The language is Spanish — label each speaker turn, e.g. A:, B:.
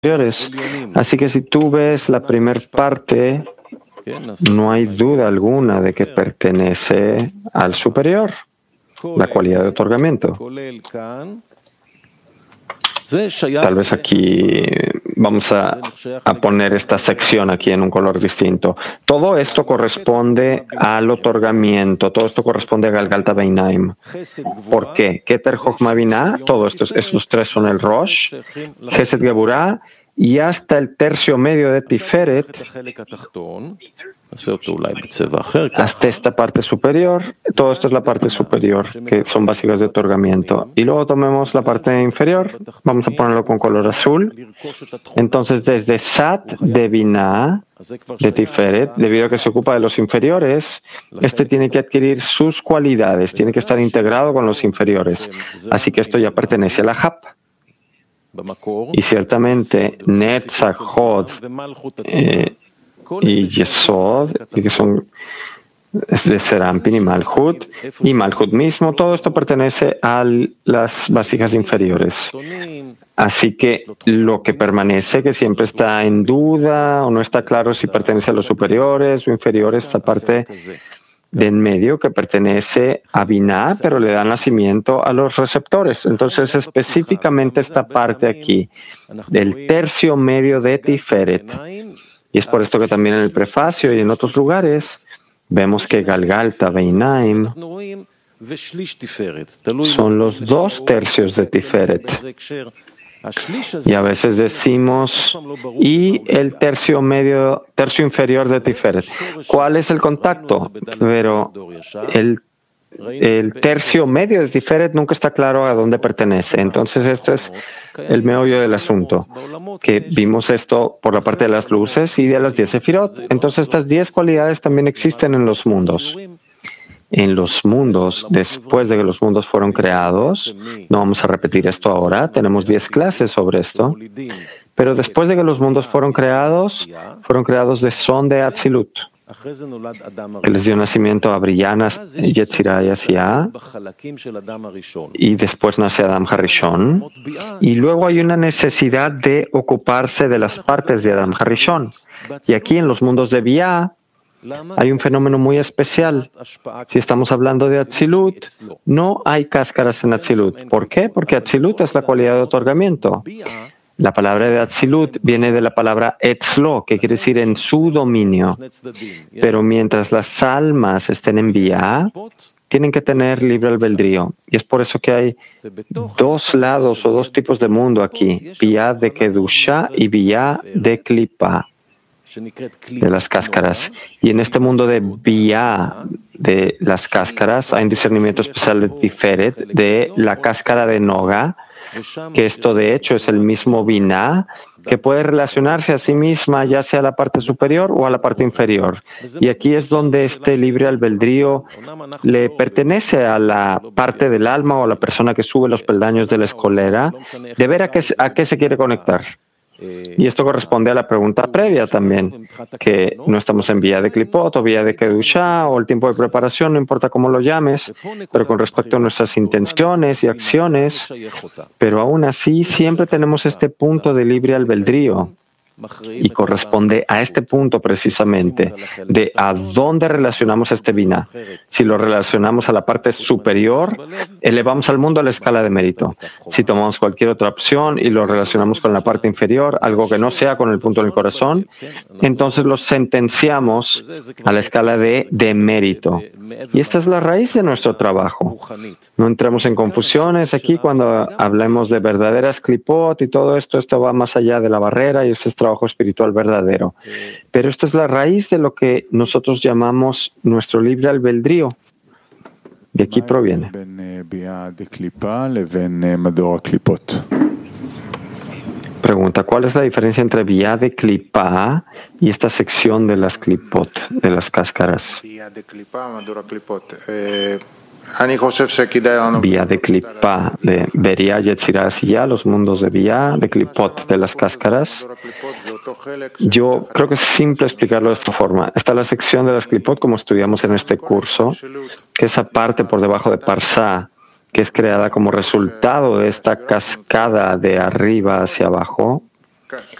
A: superiores. Así que si tú ves la primera parte, no hay duda alguna de que pertenece al superior, la cualidad de otorgamiento. Tal vez aquí vamos a poner esta sección aquí en un color distinto. Todo esto corresponde al otorgamiento, todo esto corresponde a Galgalta Beinaim. ¿Por qué? Keter Chochma Binah, estos tres son el Rosh, Chesed Geburah, y hasta el tercio medio de Tiferet, hasta esta parte superior. Todo esto es la parte superior, que son básicas de otorgamiento. Y luego tomemos la parte inferior, vamos a ponerlo con color azul. Entonces, desde Sat de Binah, de Tiferet, debido a que se ocupa de los inferiores, este tiene que adquirir sus cualidades, tiene que estar integrado con los inferiores. Así que esto ya pertenece a la Hap. Y ciertamente Netzach, Hod y Yesod, que son de Serampin y Malhut mismo, todo esto pertenece a las vasijas inferiores. Así que lo que permanece, que siempre está en duda o no está claro si pertenece a los superiores o inferiores, esta parte de en medio que pertenece a Binah, pero le da nacimiento a los receptores. Entonces, específicamente esta parte aquí, del tercio medio de Tiferet. Y es por esto que también en el prefacio y en otros lugares vemos que Galgalta Beinaim son los 2 tercios de Tiferet. Y a veces decimos, y el tercio inferior de Tiferet. ¿Cuál es el contacto? Pero el tercio medio de Tiferet nunca está claro a dónde pertenece. Entonces, este es el meollo del asunto, que vimos esto por la parte de las luces y de las 10 sefirot. Entonces, estas 10 cualidades también existen en los mundos. En los mundos, después de que los mundos fueron creados, no vamos a repetir esto ahora, tenemos 10 clases sobre esto, pero después de que los mundos fueron creados de son de Atzilut, que les dio nacimiento a Briyanas, Yetzirah y Asiá, y después nace Adam Harishon, y luego hay una necesidad de ocuparse de las partes de Adam Harishon. Y aquí en los mundos de Biyah, hay un fenómeno muy especial. Si estamos hablando de Atzilut, no hay cáscaras en Atzilut. ¿Por qué? Porque Atzilut es la cualidad de otorgamiento. La palabra de Atzilut viene de la palabra Etzlo, que quiere decir en su dominio. Pero mientras las almas estén en Biyah, tienen que tener libre albedrío. Y es por eso que hay 2 lados o 2 tipos de mundo aquí. Biyah de Kedusha y Biyah de Klipa, de las cáscaras. Y en este mundo de Biyah, de las cáscaras, hay un discernimiento especial de Tiferet, de la cáscara de Noga, que esto de hecho es el mismo Binah, que puede relacionarse a sí misma ya sea a la parte superior o a la parte inferior. Y aquí es donde este libre albedrío le pertenece a la parte del alma o a la persona que sube los peldaños de la escalera, de ver a qué se quiere conectar. Y esto corresponde a la pregunta previa también, que no estamos en vía de Klipot o vía de Kedushá o el tiempo de preparación, no importa cómo lo llames, pero con respecto a nuestras intenciones y acciones, pero aún así siempre tenemos este punto de libre albedrío. Y corresponde a este punto precisamente de a dónde relacionamos este Binah. Si lo relacionamos a la parte superior, elevamos al mundo a la escala de mérito. Si tomamos cualquier otra opción y lo relacionamos con la parte inferior, algo que no sea con el punto del corazón, entonces lo sentenciamos a la escala de mérito. Y esta es la raíz de nuestro trabajo. No entremos en confusiones aquí cuando hablemos de verdaderas klipot y todo esto. Esto va más allá de la barrera y este es trabajo espiritual verdadero. Pero esta es la raíz de lo que nosotros llamamos nuestro libre albedrío. De aquí proviene. Pregunta, ¿cuál es la diferencia entre Biyah de Klipa y esta sección de las Klipot, de las cáscaras? Biyah de Klipa, de Beria, Yetzirah, Asiyah, los mundos de Biyah, de Klipot, de las cáscaras. Yo creo que es simple explicarlo de esta forma. Está la sección de las Klipot, como estudiamos en este curso, que esa parte por debajo de Parsá, que es creada como resultado de esta cascada de arriba hacia abajo,